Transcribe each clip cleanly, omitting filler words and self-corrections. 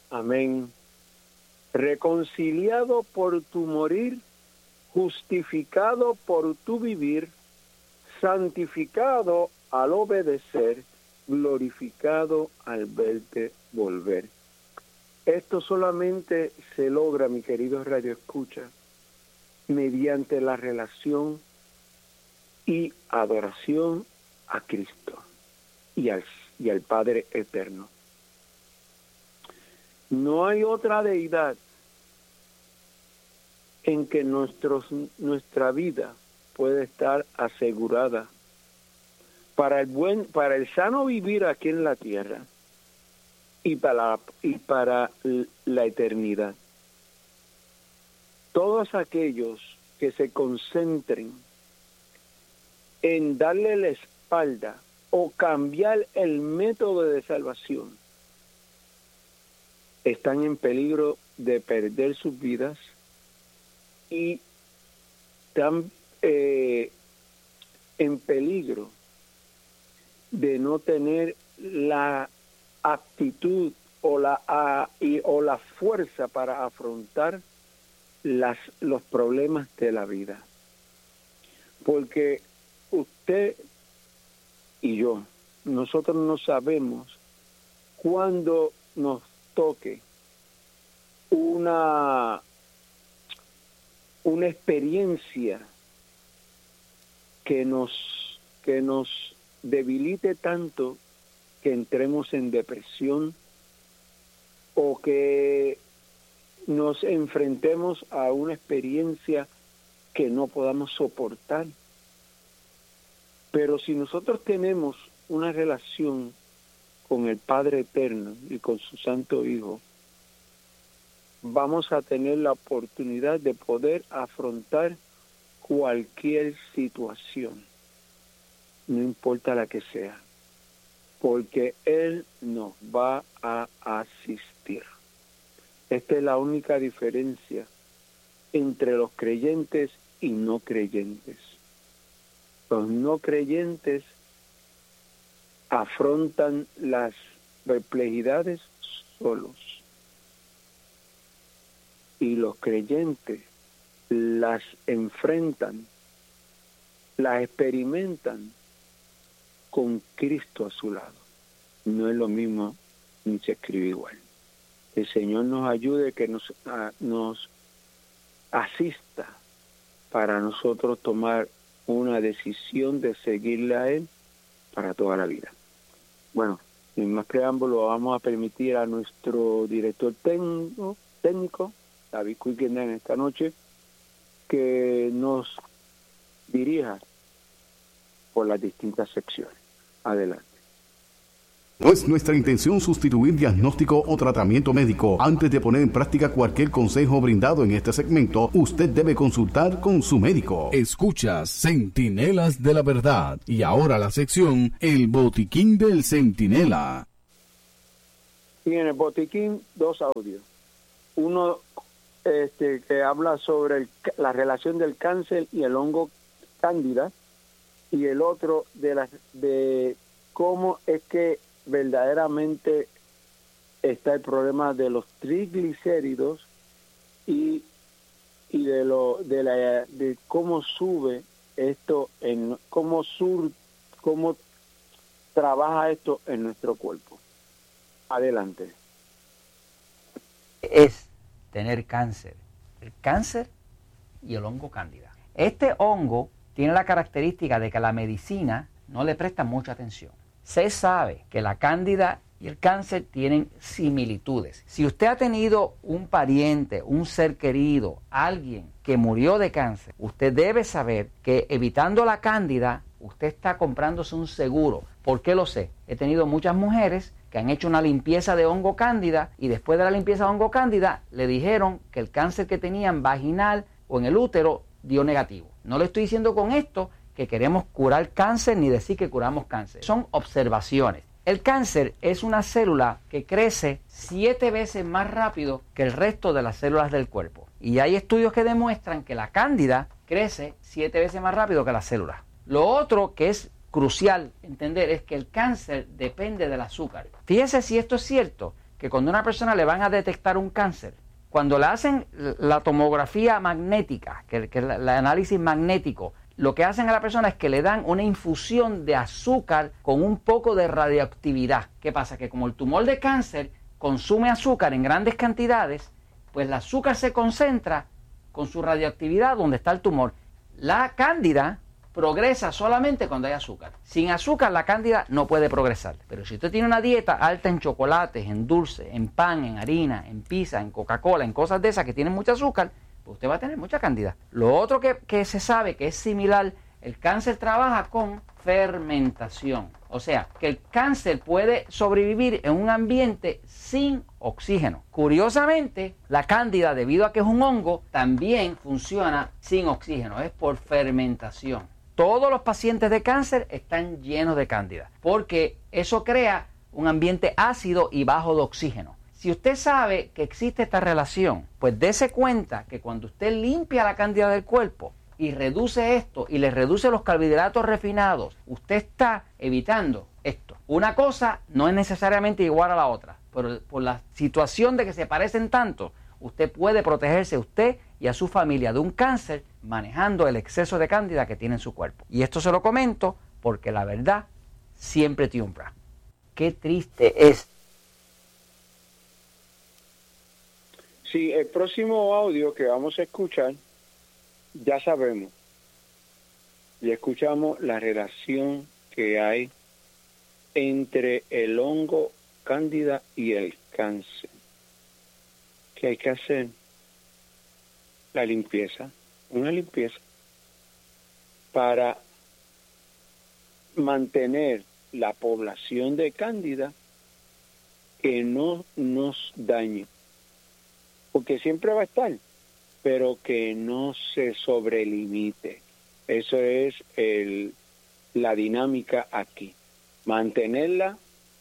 Amén. Reconciliado por tu morir, justificado por tu vivir, santificado al obedecer, glorificado al verte volver. Esto solamente se logra, mi querido Radio Escucha, mediante la relación y adoración a Cristo y al Padre Eterno. No hay otra deidad en que nuestra vida puede estar asegurada para el sano vivir aquí en la tierra y para la eternidad. Todos aquellos que se concentren en darle la espalda o cambiar el método de salvación están en peligro de perder sus vidas y están en peligro de no tener la aptitud o la fuerza para afrontar los problemas de la vida. Porque usted y yo, nosotros no sabemos cuándo nos toque una experiencia que nos debilite tanto que entremos en depresión o que nos enfrentemos a una experiencia que no podamos soportar. Pero si nosotros tenemos una relación con el Padre Eterno y con su Santo Hijo, vamos a tener la oportunidad de poder afrontar cualquier situación, no importa la que sea, porque Él nos va a asistir. Esta es la única diferencia entre los creyentes y no creyentes. Los no creyentes afrontan las perplejidades solos y los creyentes las enfrentan, las experimentan con Cristo a su lado. No es lo mismo ni se escribe igual. El Señor nos ayude, que nos asista para nosotros tomar una decisión de seguirle a Él para toda la vida. Bueno, sin más preámbulo, vamos a permitir a nuestro director técnico, David Cuiquena, en esta noche, que nos dirija por las distintas secciones. Adelante. No es nuestra intención sustituir diagnóstico o tratamiento médico. Antes de poner en práctica cualquier consejo brindado en este segmento, usted debe consultar con su médico. Escuchas Centinelas de la Verdad. Y ahora la sección El Botiquín del Centinela. Y en el botiquín, 2 audios. Uno que habla sobre la relación del cáncer y el hongo cándida, y el otro de cómo es que verdaderamente está el problema de los triglicéridos y de cómo sube esto, cómo trabaja esto en nuestro cuerpo. Adelante. Es tener cáncer, el cáncer y el hongo cándida. Este hongo tiene la característica de que la medicina no le presta mucha atención. Se sabe que la cándida y el cáncer tienen similitudes. Si usted ha tenido un pariente, un ser querido, alguien que murió de cáncer, usted debe saber que evitando la cándida, usted está comprándose un seguro. ¿Por qué lo sé? He tenido muchas mujeres que han hecho una limpieza de hongo cándida y después de la limpieza de hongo cándida le dijeron que el cáncer que tenían vaginal o en el útero dio negativo. No le estoy diciendo con esto que queremos curar cáncer ni decir que curamos cáncer. Son observaciones. El cáncer es una célula que crece 7 veces más rápido que el resto de las células del cuerpo. Y hay estudios que demuestran que la cándida crece 7 veces más rápido que las células. Lo otro que es crucial entender es que el cáncer depende del azúcar. Fíjese si esto es cierto, que cuando a una persona le van a detectar un cáncer, cuando le hacen la tomografía magnética, que el análisis magnético, lo que hacen a la persona es que le dan una infusión de azúcar con un poco de radioactividad. ¿Qué pasa? Que como el tumor de cáncer consume azúcar en grandes cantidades, pues el azúcar se concentra con su radioactividad donde está el tumor. La cándida progresa solamente cuando hay azúcar. Sin azúcar la cándida no puede progresar. Pero si usted tiene una dieta alta en chocolates, en dulce, en pan, en harina, en pizza, en Coca-Cola, en cosas de esas que tienen mucho azúcar, pues usted va a tener mucha cándida. Lo otro que se sabe que es similar, el cáncer trabaja con fermentación. O sea, que el cáncer puede sobrevivir en un ambiente sin oxígeno. Curiosamente, la cándida, debido a que es un hongo, también funciona sin oxígeno. Es por fermentación. Todos los pacientes de cáncer están llenos de cándida, porque eso crea un ambiente ácido y bajo de oxígeno. Si usted sabe que existe esta relación, pues dése cuenta que cuando usted limpia la cándida del cuerpo y reduce esto y le reduce los carbohidratos refinados, usted está evitando esto. Una cosa no es necesariamente igual a la otra, pero por la situación de que se parecen tanto, usted puede protegerse a usted y a su familia de un cáncer manejando el exceso de cándida que tiene en su cuerpo. Y esto se lo comento porque la verdad siempre triunfa. Qué triste es. Sí, el próximo audio que vamos a escuchar, ya sabemos, y escuchamos la relación que hay entre el hongo cándida y el cáncer. ¿Qué hay que hacer? La limpieza, una limpieza para mantener la población de cándida que no nos dañe, porque siempre va a estar, pero que no se sobrelimite. Eso es la dinámica aquí, mantenerla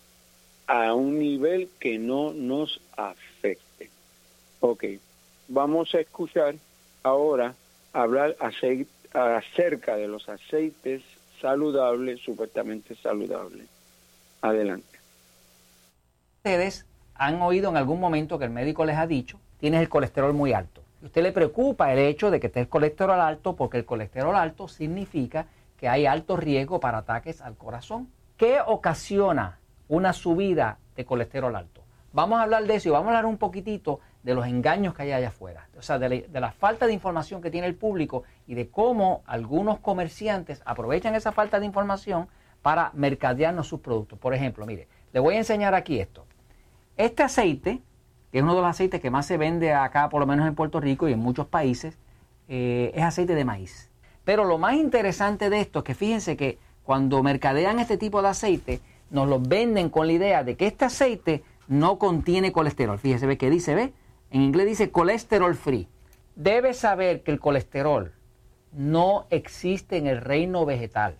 a un nivel que no nos afecte. Ok, vamos a escuchar ahora hablar acerca de los aceites saludables, supuestamente saludables. Adelante. Ustedes han oído en algún momento que el médico les ha dicho, tienes el colesterol muy alto. A usted le preocupa el hecho de que esté el colesterol alto, porque el colesterol alto significa que hay alto riesgo para ataques al corazón. ¿Qué ocasiona una subida de colesterol alto? Vamos a hablar de eso y vamos a hablar un poquitito de los engaños que hay allá afuera. O sea, de la falta de información que tiene el público y de cómo algunos comerciantes aprovechan esa falta de información para mercadearnos sus productos. Por ejemplo, mire, le voy a enseñar aquí esto. Este aceite, que es uno de los aceites que más se vende acá, por lo menos en Puerto Rico y en muchos países, es aceite de maíz. Pero lo más interesante de esto es que fíjense que cuando mercadean este tipo de aceite, nos lo venden con la idea de que este aceite no contiene colesterol. Fíjese, ve que dice, ve, en inglés dice colesterol free. Debe saber que el colesterol no existe en el reino vegetal.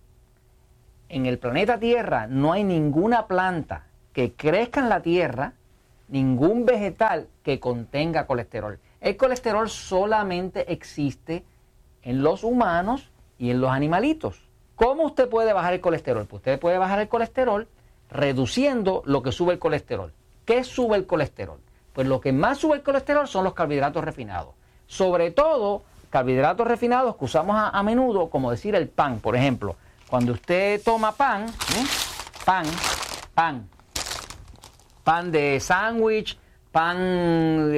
En el planeta Tierra no hay ninguna planta que crezca en la Tierra, ningún vegetal que contenga colesterol. El colesterol solamente existe en los humanos y en los animalitos. ¿Cómo usted puede bajar el colesterol? Pues usted puede bajar el colesterol reduciendo lo que sube el colesterol. ¿Qué sube el colesterol? Pues lo que más sube el colesterol son los carbohidratos refinados. Sobre todo, carbohidratos refinados que usamos a menudo, como decir el pan, por ejemplo. Cuando usted toma pan, pan de sándwich, pan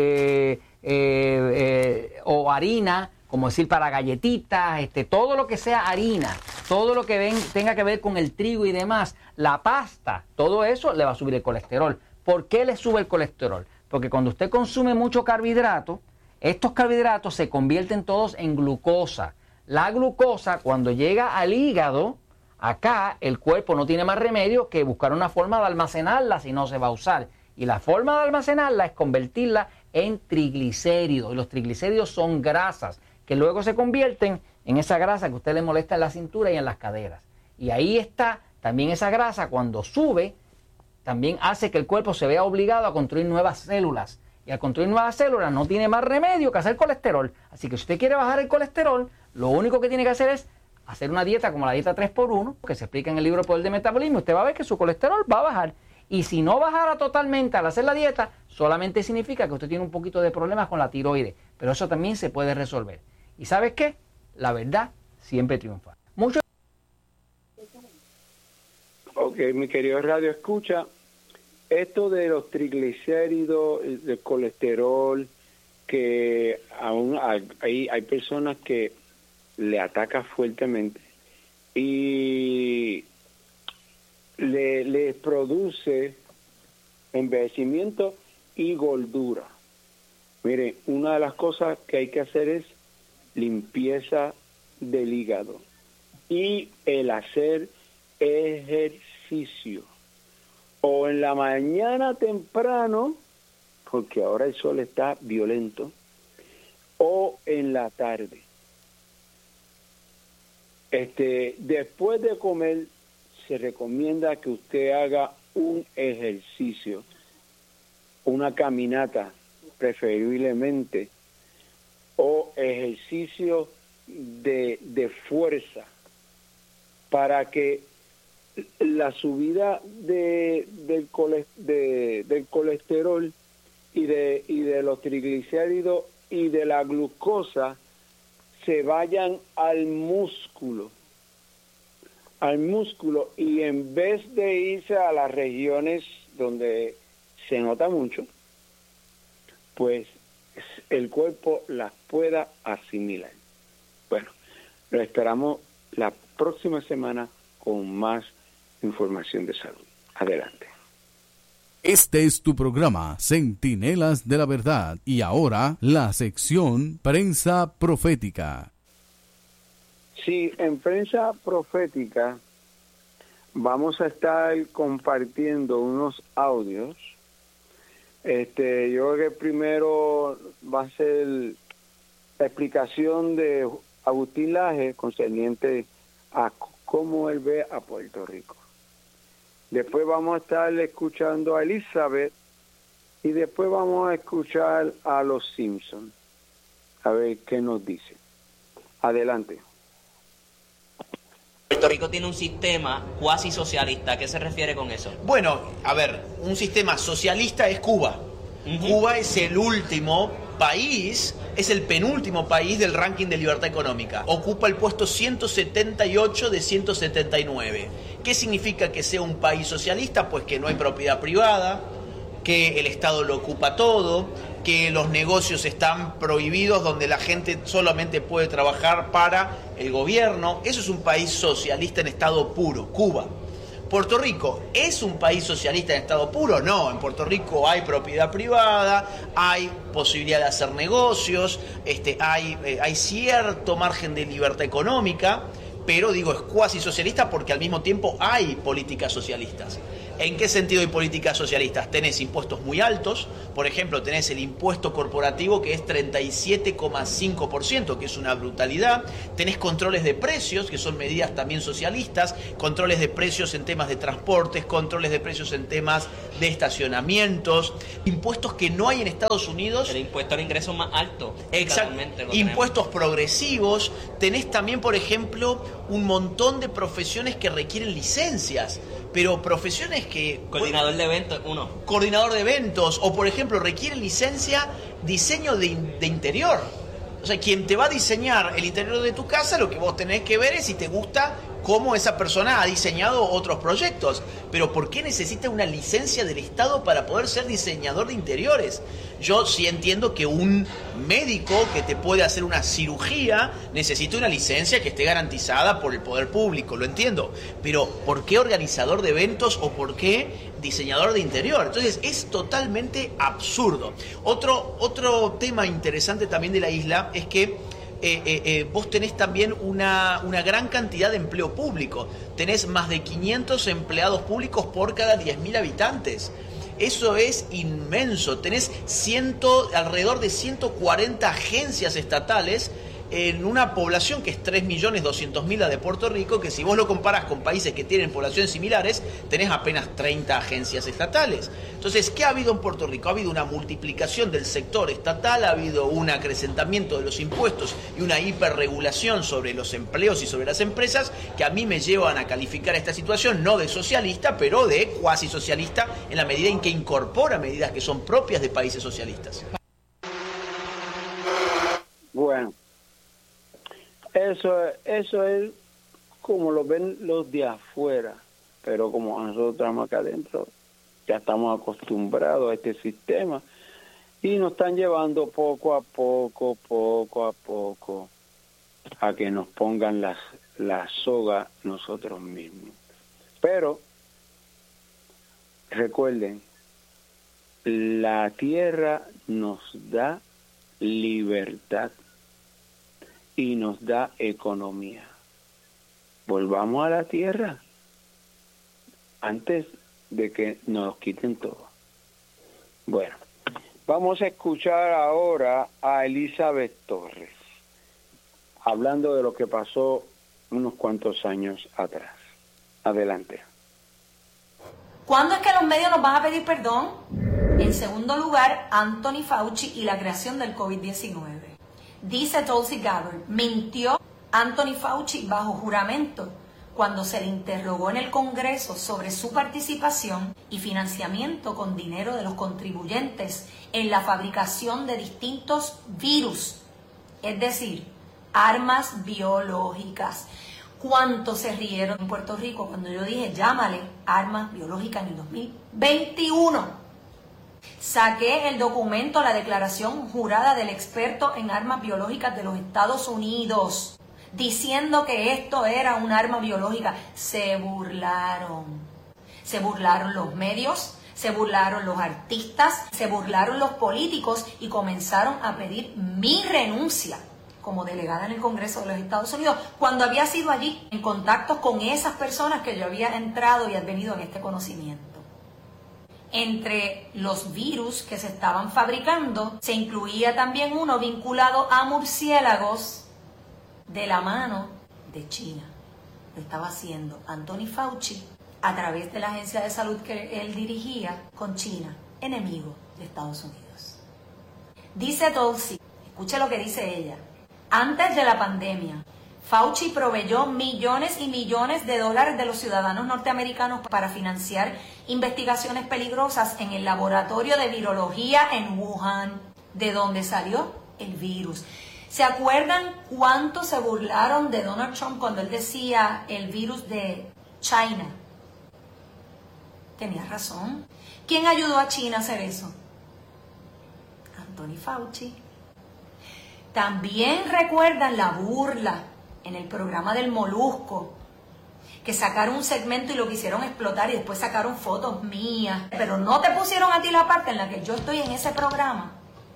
o harina, como decir para galletitas, todo lo que sea harina, todo lo que tenga que ver con el trigo y demás, la pasta, todo eso le va a subir el colesterol. ¿Por qué le sube el colesterol? Porque cuando usted consume mucho carbohidrato, estos carbohidratos se convierten todos en glucosa. La glucosa, cuando llega al hígado, acá el cuerpo no tiene más remedio que buscar una forma de almacenarla, si no se va a usar. Y la forma de almacenarla es convertirla en triglicéridos. Y los triglicéridos son grasas que luego se convierten en esa grasa que a usted le molesta en la cintura y en las caderas. Y ahí está también esa grasa, cuando sube, también hace que el cuerpo se vea obligado a construir nuevas células. Y al construir nuevas células no tiene más remedio que hacer colesterol. Así que si usted quiere bajar el colesterol, lo único que tiene que hacer es hacer una dieta como la dieta 3x1, que se explica en el libro Poder de Metabolismo. Usted va a ver que su colesterol va a bajar. Y si no bajara totalmente al hacer la dieta, solamente significa que usted tiene un poquito de problemas con la tiroides, pero eso también se puede resolver. ¿Y sabes qué? La verdad siempre triunfa. Mucho. Ok, mi querido Radio Escucha, esto de los triglicéridos, del colesterol, que aún hay personas que le ataca fuertemente y le produce envejecimiento y gordura. Miren, una de las cosas que hay que hacer es limpieza del hígado y el hacer ejercicio. O en la mañana temprano, porque ahora el sol está violento, o en la tarde. Después de comer, se recomienda que usted haga un ejercicio, una caminata preferiblemente, o ejercicio de fuerza, para que la subida del colesterol y de los triglicéridos y de la glucosa se vayan al músculo, y en vez de irse a las regiones donde se nota mucho, pues el cuerpo las pueda asimilar. Bueno, lo esperamos la próxima semana con más información de salud. Adelante. Este es tu programa Centinelas de la Verdad y ahora la sección Prensa Profética. Sí, en Prensa Profética vamos a estar compartiendo unos audios. Yo creo que primero va a ser la explicación de Agustín Laje concerniente a cómo él ve a Puerto Rico. Después vamos a estar escuchando a Elizabeth y después vamos a escuchar a los Simpsons. A ver qué nos dice. Adelante. Puerto Rico tiene un sistema cuasi socialista. ¿A qué se refiere con eso? Bueno, a ver, un sistema socialista es Cuba. Cuba es el último país, es el penúltimo país del ranking de libertad económica. Ocupa el puesto 178 de 179. ¿Qué significa que sea un país socialista? Pues que no hay propiedad privada, que el Estado lo ocupa todo, que los negocios están prohibidos, donde la gente solamente puede trabajar para el gobierno. Eso es un país socialista en estado puro, Cuba. ¿Puerto Rico es un país socialista en estado puro? No, en Puerto Rico hay propiedad privada, hay posibilidad de hacer negocios, hay cierto margen de libertad económica, pero digo, es cuasi socialista porque al mismo tiempo hay políticas socialistas. ¿En qué sentido hay políticas socialistas? Tenés impuestos muy altos, por ejemplo, tenés el impuesto corporativo que es 37,5%, que es una brutalidad. Tenés controles de precios, que son medidas también socialistas, controles de precios en temas de transportes, controles de precios en temas de estacionamientos, impuestos que no hay en Estados Unidos. El impuesto al ingreso más alto. Exactamente. Impuestos progresivos. Tenés también, por ejemplo, un montón de profesiones que requieren licencias. Pero profesiones que... Coordinador de eventos, uno. Coordinador de eventos, o por ejemplo, requieren licencia, diseño de interior. O sea, quien te va a diseñar el interior de tu casa, lo que vos tenés que ver es si te gusta cómo esa persona ha diseñado otros proyectos. Pero ¿por qué necesita una licencia del Estado para poder ser diseñador de interiores? Yo sí entiendo que un médico que te puede hacer una cirugía necesita una licencia que esté garantizada por el poder público, lo entiendo. Pero ¿por qué organizador de eventos o por qué diseñador de interior? Entonces es totalmente absurdo. Otro tema interesante también de la isla es que vos tenés también una gran cantidad de empleo público. Tenés más de 500 empleados públicos por cada 10.000 habitantes. Eso es inmenso. Tenés alrededor de 140 agencias estatales en una población que es 3.200.000 la de Puerto Rico, que si vos lo comparás con países que tienen poblaciones similares, tenés apenas 30 agencias estatales. Entonces, ¿qué ha habido en Puerto Rico? Ha habido una multiplicación del sector estatal, ha habido un acrecentamiento de los impuestos y una hiperregulación sobre los empleos y sobre las empresas, que a mí me llevan a calificar esta situación no de socialista, pero de cuasi socialista, en la medida en que incorpora medidas que son propias de países socialistas. Bueno, eso es como lo ven los de afuera, pero como nosotros estamos acá adentro, ya estamos acostumbrados a este sistema y nos están llevando poco a poco, a que nos pongan la soga nosotros mismos. Pero recuerden, la tierra nos da libertad y nos da economía. Volvamos a la tierra antes de que nos quiten todo. Bueno, vamos a escuchar ahora a Elizabeth Torres, hablando de lo que pasó unos cuantos años atrás. Adelante. ¿Cuándo es que los medios nos van a pedir perdón? En segundo lugar, Anthony Fauci y la creación del COVID-19. Dice Tulsi Gabbard, mintió Anthony Fauci bajo juramento cuando se le interrogó en el Congreso sobre su participación y financiamiento con dinero de los contribuyentes en la fabricación de distintos virus, es decir, armas biológicas. ¿Cuánto se rieron en Puerto Rico cuando yo dije, llámale armas biológicas en el 2021? Saqué el documento, la declaración jurada del experto en armas biológicas de los Estados Unidos, diciendo que esto era un arma biológica. Se burlaron. Se burlaron los medios, se burlaron los artistas, se burlaron los políticos y comenzaron a pedir mi renuncia como delegada en el Congreso de los Estados Unidos, cuando había sido allí en contacto con esas personas que yo había entrado y advenido en este conocimiento. Entre los virus que se estaban fabricando, se incluía también uno vinculado a murciélagos de la mano de China. Lo estaba haciendo Anthony Fauci a través de la agencia de salud que él dirigía con China, enemigo de Estados Unidos. Dice Tulsi, escuche lo que dice ella. Antes de la pandemia, Fauci proveyó millones y millones de dólares de los ciudadanos norteamericanos para financiar investigaciones peligrosas en el laboratorio de virología en Wuhan, de donde salió el virus. ¿Se acuerdan cuánto se burlaron de Donald Trump cuando él decía el virus de China? Tenía razón. ¿Quién ayudó a China a hacer eso? Anthony Fauci. También recuerdan la burla en el programa del Molusco, que sacaron un segmento y lo quisieron explotar y después sacaron fotos mías, pero no te pusieron a ti la parte en la que yo estoy en ese programa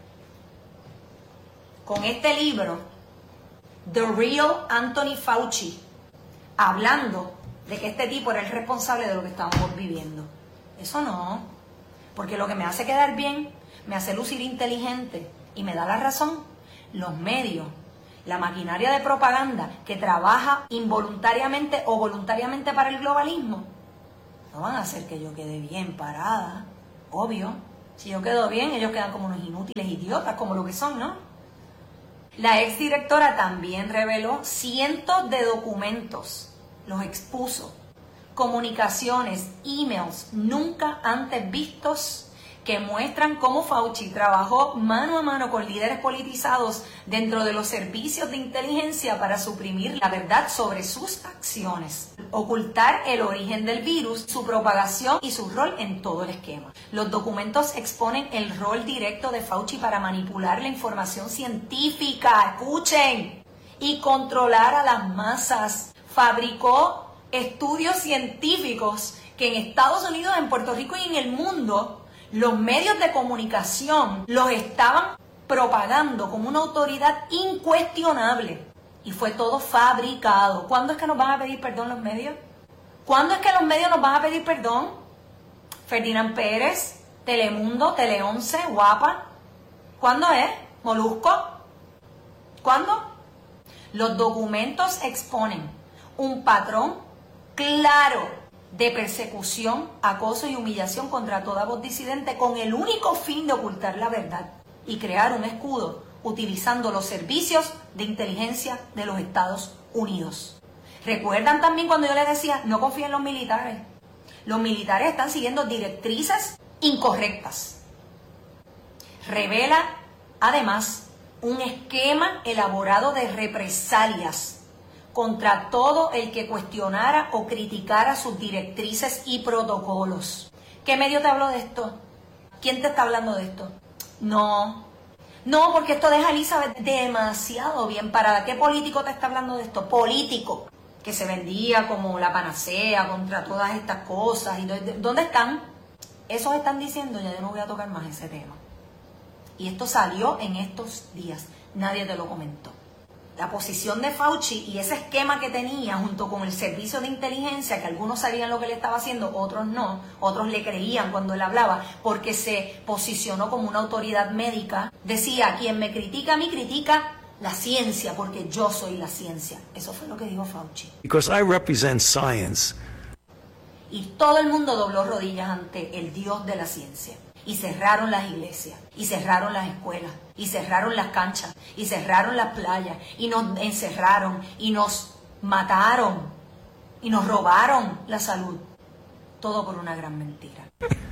con este libro, The Real Anthony Fauci, hablando de que este tipo era el responsable de lo que estábamos viviendo. Eso no, porque lo que me hace quedar bien, me hace lucir inteligente y me da la razón. Los medios, la maquinaria de propaganda que trabaja involuntariamente o voluntariamente para el globalismo, no van a hacer que yo quede bien parada, obvio. Si yo quedo bien, ellos quedan como unos inútiles idiotas, como lo que son, ¿no? La exdirectora también reveló cientos de documentos, los expuso, comunicaciones, emails nunca antes vistos, que muestran cómo Fauci trabajó mano a mano con líderes politizados dentro de los servicios de inteligencia para suprimir la verdad sobre sus acciones, ocultar el origen del virus, su propagación y su rol en todo el esquema. Los documentos exponen el rol directo de Fauci para manipular la información científica, escuchen, y controlar a las masas. Fabricó estudios científicos que en Estados Unidos, en Puerto Rico y en el mundo, los medios de comunicación los estaban propagando como una autoridad incuestionable. Y fue todo fabricado. ¿Cuándo es que nos van a pedir perdón los medios? ¿Cuándo es que los medios nos van a pedir perdón? Ferdinand Pérez, Telemundo, Tele 11, Guapa. ¿Cuándo es? ¿Molusco? ¿Cuándo? Los documentos exponen un patrón claro de persecución, acoso y humillación contra toda voz disidente con el único fin de ocultar la verdad y crear un escudo utilizando los servicios de inteligencia de los Estados Unidos. ¿Recuerdan también cuando yo les decía, no confíen en los militares? Los militares están siguiendo directrices incorrectas. Revela, además, un esquema elaborado de represalias contra todo el que cuestionara o criticara sus directrices y protocolos. ¿Qué medio te habló de esto? ¿Quién te está hablando de esto? No, porque esto deja a Elizabeth demasiado bien parada. ¿Qué político te está hablando de esto? Político, que se vendía como la panacea contra todas estas cosas. ¿Y dónde están? Esos están diciendo, ya yo no voy a tocar más ese tema. Y esto salió en estos días, nadie te lo comentó. La posición de Fauci y ese esquema que tenía junto con el servicio de inteligencia, que algunos sabían lo que le estaba haciendo, otros no, otros le creían cuando él hablaba, porque se posicionó como una autoridad médica. Decía, quien me critica a mí, critica la ciencia, porque yo soy la ciencia. Eso fue lo que dijo Fauci. Because I represent science. Y todo el mundo dobló rodillas ante el Dios de la ciencia. Y cerraron las iglesias, y cerraron las escuelas, y cerraron las canchas, y cerraron las playas, y nos encerraron, y nos mataron, y nos robaron la salud. Todo por una gran mentira.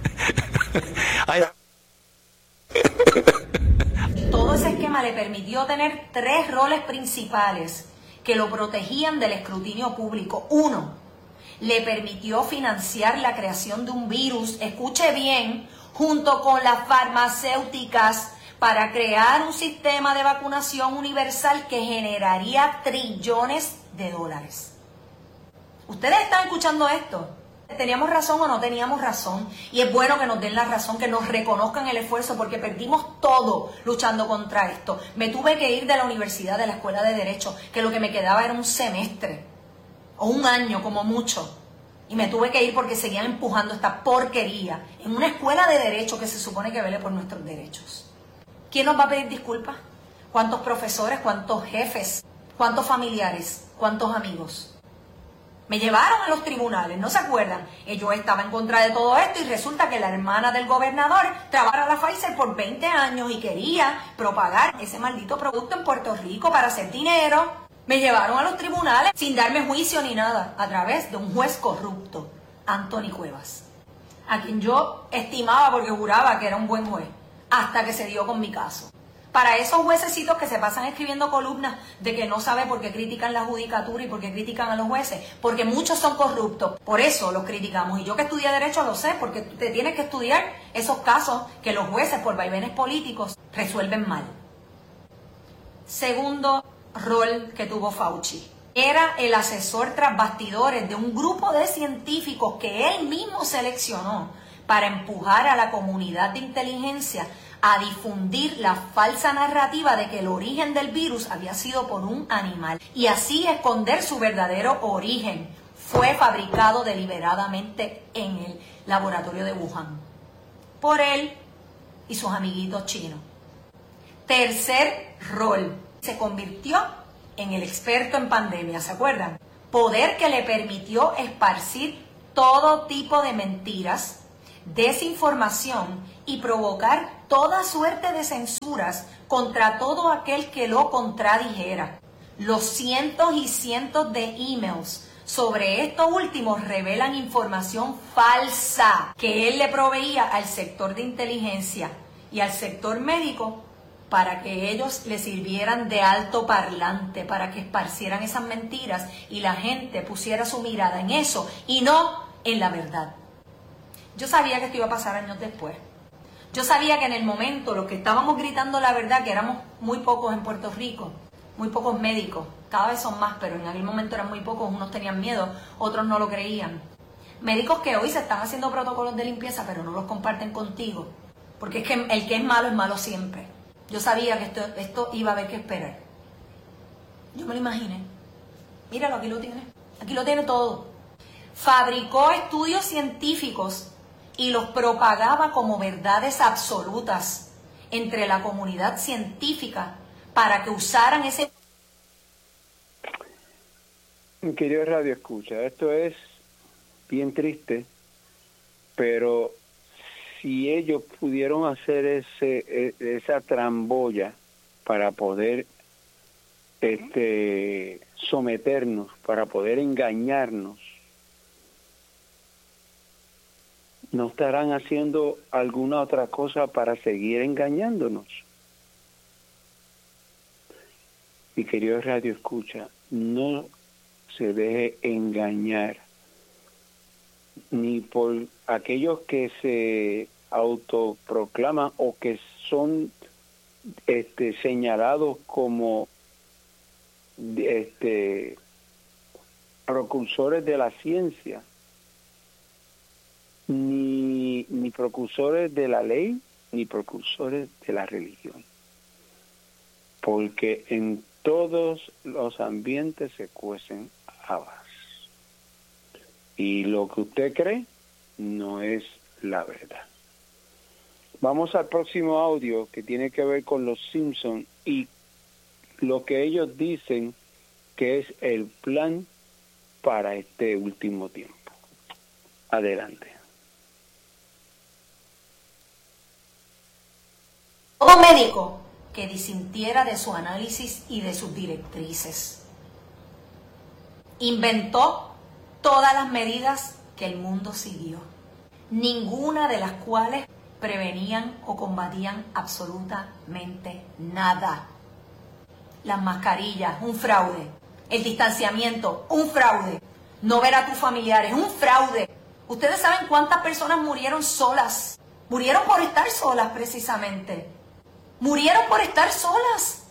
Todo ese esquema le permitió tener 3 roles principales que lo protegían del escrutinio público. 1, le permitió financiar la creación de un virus, escuche bien, junto con las farmacéuticas para crear un sistema de vacunación universal que generaría trillones de dólares. ¿Ustedes están escuchando esto? ¿Teníamos razón o no teníamos razón? Y es bueno que nos den la razón, que nos reconozcan el esfuerzo, porque perdimos todo luchando contra esto. Me tuve que ir de la universidad, de la escuela de Derecho, que lo que me quedaba era un semestre o un año como mucho. Y me tuve que ir porque seguían empujando esta porquería en una escuela de derecho que se supone que vele por nuestros derechos. ¿Quién nos va a pedir disculpas? ¿Cuántos profesores? ¿Cuántos jefes? ¿Cuántos familiares? ¿Cuántos amigos? Me llevaron a los tribunales, ¿no se acuerdan? Yo estaba en contra de todo esto y resulta que la hermana del gobernador trabaja en la Pfizer por 20 años y quería propagar ese maldito producto en Puerto Rico para hacer dinero. Me llevaron a los tribunales sin darme juicio ni nada, a través de un juez corrupto, Anthony Cuevas, a quien yo estimaba porque juraba que era un buen juez, hasta que se dio con mi caso. Para esos juececitos que se pasan escribiendo columnas de que no sabe por qué critican la judicatura y por qué critican a los jueces, porque muchos son corruptos, por eso los criticamos. Y yo que estudié Derecho lo sé, porque te tienes que estudiar esos casos que los jueces por vaivenes políticos resuelven mal. Segundo rol que tuvo Fauci. Era el asesor tras bastidores de un grupo de científicos que él mismo seleccionó para empujar a la comunidad de inteligencia a difundir la falsa narrativa de que el origen del virus había sido por un animal y así esconder su verdadero origen. Fue fabricado deliberadamente en el laboratorio de Wuhan por él y sus amiguitos chinos. Tercer rol. Se convirtió en el experto en pandemia, ¿se acuerdan? Poder que le permitió esparcir todo tipo de mentiras, desinformación y provocar toda suerte de censuras contra todo aquel que lo contradijera. Los cientos y cientos de emails sobre estos últimos revelan información falsa que él le proveía al sector de inteligencia y al sector médico para que ellos le sirvieran de alto parlante, para que esparcieran esas mentiras y la gente pusiera su mirada en eso y no en la verdad. Yo sabía que esto iba a pasar años después. Yo sabía que en el momento los que estábamos gritando la verdad, que éramos muy pocos en Puerto Rico, muy pocos médicos, cada vez son más, pero en aquel momento eran muy pocos, unos tenían miedo, otros no lo creían. Médicos que hoy se están haciendo protocolos de limpieza, pero no los comparten contigo, porque es que el que es malo siempre. Yo sabía que esto iba a haber que esperar. Yo me lo imaginé. Míralo, aquí lo tiene. Aquí lo tiene todo. Fabricó estudios científicos y los propagaba como verdades absolutas entre la comunidad científica para que usaran ese Querido Radio Escucha, esto es bien triste, pero si ellos pudieron hacer esa tramboya para poder someternos, para poder engañarnos, ¿no estarán haciendo alguna otra cosa para seguir engañándonos? Mi querido Radio Escucha, no se deje engañar ni por aquellos que se autoproclaman o que son señalados como precursores de la ciencia, ni precursores de la ley, ni precursores de la religión, porque en todos los ambientes se cuecen habas. Y lo que usted cree no es la verdad. Vamos al próximo audio que tiene que ver con los Simpsons y lo que ellos dicen que es el plan para este último tiempo. Adelante. Todo médico que disintiera de su análisis y de sus directrices. Inventó todas las medidas que el mundo siguió, ninguna de las cuales prevenían o combatían absolutamente nada. Las mascarillas, un fraude. El distanciamiento, un fraude. No ver a tus familiares, un fraude. Ustedes saben cuántas personas murieron solas. Murieron por estar solas, precisamente. Murieron por estar solas.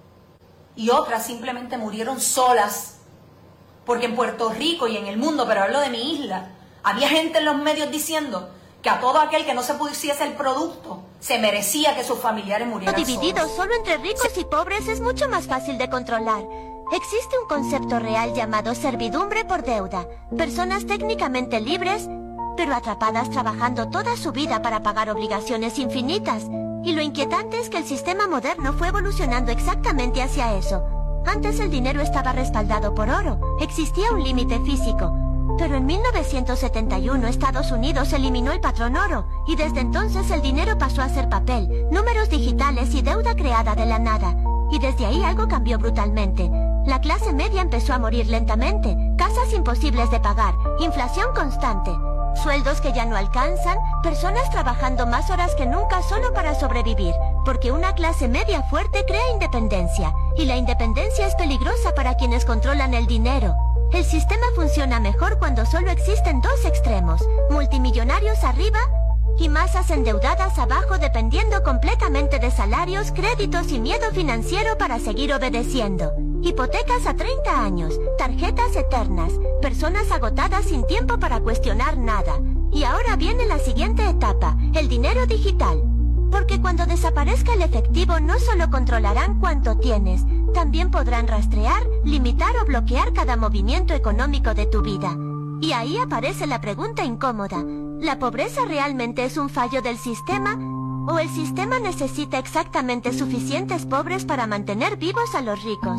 Y otras simplemente murieron solas. Porque en Puerto Rico y en el mundo, pero hablo de mi isla, había gente en los medios diciendo que a todo aquel que no se pusiese el producto se merecía que sus familiares murieran dividido solos. solo entre ricos y pobres es mucho más fácil de controlar. Existe un concepto real llamado servidumbre por deuda. Personas técnicamente libres, pero atrapadas trabajando toda su vida para pagar obligaciones infinitas. Y lo inquietante es que el sistema moderno fue evolucionando exactamente hacia eso. Antes el dinero estaba respaldado por oro, existía un límite físico. Pero en 1971 Estados Unidos eliminó el patrón oro y desde entonces el dinero pasó a ser papel, números digitales y deuda creada de la nada. Y desde ahí algo cambió brutalmente. La clase media empezó a morir lentamente, casas imposibles de pagar, inflación constante, sueldos que ya no alcanzan, personas trabajando más horas que nunca solo para sobrevivir, porque una clase media fuerte crea independencia, y la independencia es peligrosa para quienes controlan el dinero. El sistema funciona mejor cuando solo existen dos extremos, multimillonarios arriba y masas endeudadas abajo dependiendo completamente de salarios, créditos y miedo financiero para seguir obedeciendo. Hipotecas a 30 años, tarjetas eternas, personas agotadas sin tiempo para cuestionar nada. Y ahora viene la siguiente etapa, el dinero digital. Porque cuando desaparezca el efectivo no solo controlarán cuánto tienes, también podrán rastrear, limitar o bloquear cada movimiento económico de tu vida. Y ahí aparece la pregunta incómoda. ¿La pobreza realmente es un fallo del sistema? ¿O el sistema necesita exactamente suficientes pobres para mantener vivos a los ricos?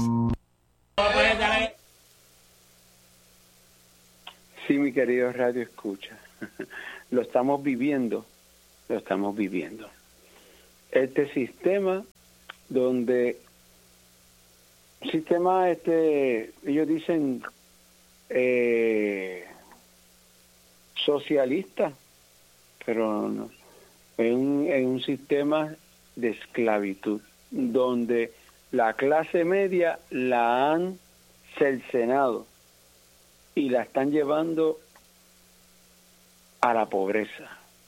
Sí, mi querido Radio Escucha. Lo estamos viviendo. Este sistema donde ellos dicen socialista, pero no, en un sistema de esclavitud donde la clase media la han cercenado y la están llevando a la pobreza,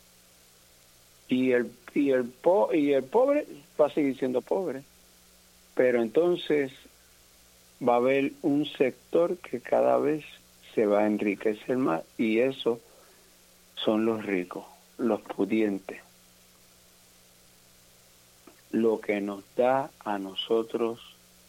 y el pobre va a seguir siendo pobre, pero entonces va a haber un sector que cada vez se va a enriquecer más, y eso son los ricos, los pudientes. Lo que nos da a nosotros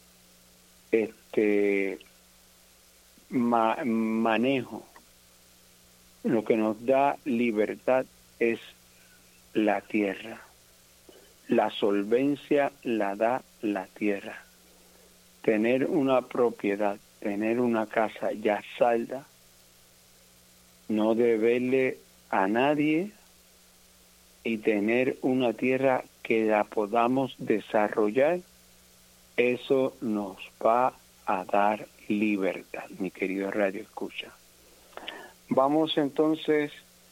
manejo, lo que nos da libertad es la tierra. La solvencia la da la tierra. Tener una propiedad, tener una casa ya salda, no deberle a nadie y tener una tierra que la podamos desarrollar, eso nos va a dar libertad, mi querido Radio Escucha. Vamos entonces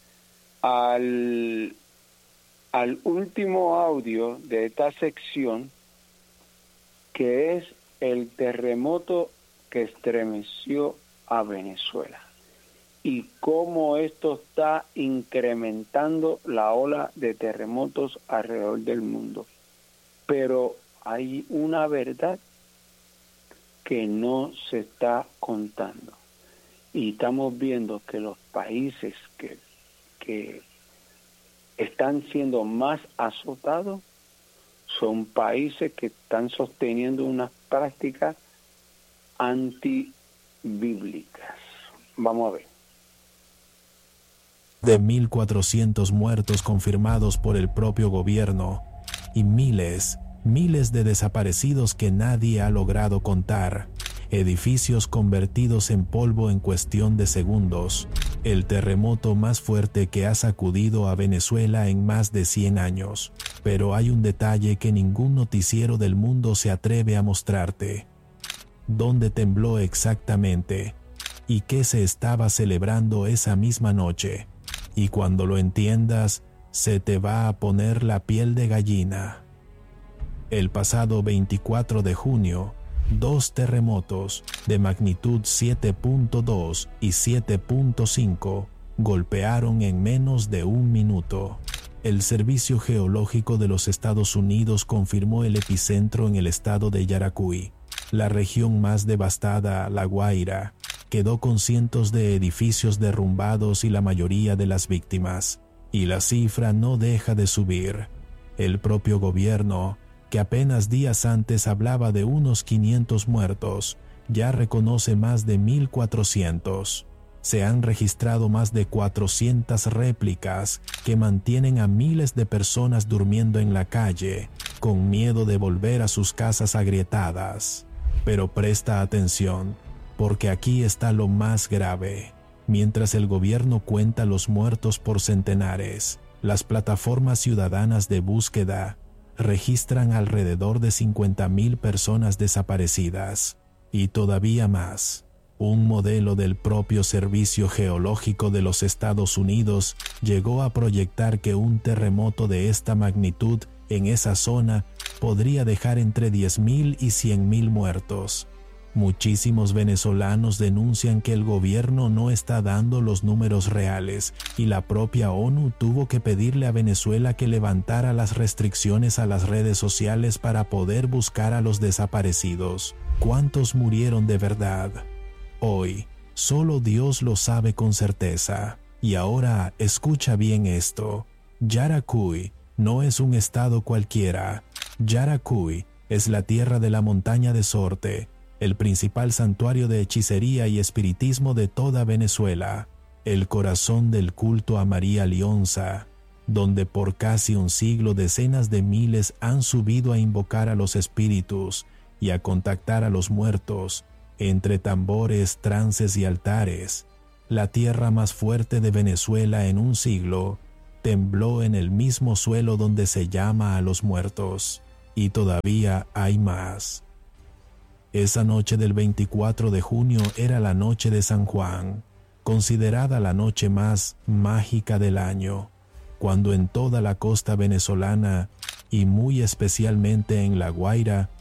al último audio de esta sección, que es el terremoto que estremeció a Venezuela y cómo esto está incrementando la ola de terremotos alrededor del mundo. Pero hay una verdad que no se está contando, y estamos viendo que los países que están siendo más azotados son países que están sosteniendo unas prácticas antibíblicas. Vamos a ver. De 1.400 muertos confirmados por el propio gobierno y miles de desaparecidos que nadie ha logrado contar, edificios convertidos en polvo en cuestión de segundos, el terremoto más fuerte que ha sacudido a Venezuela en más de 100 años. Pero hay un detalle que ningún noticiero del mundo se atreve a mostrarte. ¿Dónde tembló exactamente? ¿Y qué se estaba celebrando esa misma noche? Y cuando lo entiendas, se te va a poner la piel de gallina. El pasado 24 de junio, 2 terremotos de magnitud 7.2 y 7.5 golpearon en menos de un minuto. El Servicio Geológico de los Estados Unidos confirmó el epicentro en el estado de Yaracuy, la región más devastada, La Guaira. Quedó con cientos de edificios derrumbados y la mayoría de las víctimas. Y la cifra no deja de subir. El propio gobierno, que apenas días antes hablaba de unos 500 muertos, ya reconoce más de 1.400. Se han registrado más de 400 réplicas que mantienen a miles de personas durmiendo en la calle, con miedo de volver a sus casas agrietadas. Pero presta atención, porque aquí está lo más grave. Mientras el gobierno cuenta los muertos por centenares, las plataformas ciudadanas de búsqueda registran alrededor de 50.000 personas desaparecidas. Y todavía más. Un modelo del propio Servicio Geológico de los Estados Unidos llegó a proyectar que un terremoto de esta magnitud en esa zona podría dejar entre 10.000 y 100.000 muertos. Muchísimos venezolanos denuncian que el gobierno no está dando los números reales y la propia ONU tuvo que pedirle a Venezuela que levantara las restricciones a las redes sociales para poder buscar a los desaparecidos. ¿Cuántos murieron de verdad? Hoy, solo Dios lo sabe con certeza. Y ahora, escucha bien esto. Yaracuy no es un estado cualquiera. Yaracuy es la tierra de la montaña de Sorte, el principal santuario de hechicería y espiritismo de toda Venezuela, el corazón del culto a María Lionza, donde por casi un siglo decenas de miles han subido a invocar a los espíritus y a contactar a los muertos, entre tambores, trances y altares. La tierra más fuerte de Venezuela en un siglo tembló en el mismo suelo donde se llama a los muertos, y todavía hay más. Esa noche del 24 de junio era la noche de San Juan, considerada la noche más mágica del año, cuando en toda la costa venezolana, y muy especialmente en La Guaira,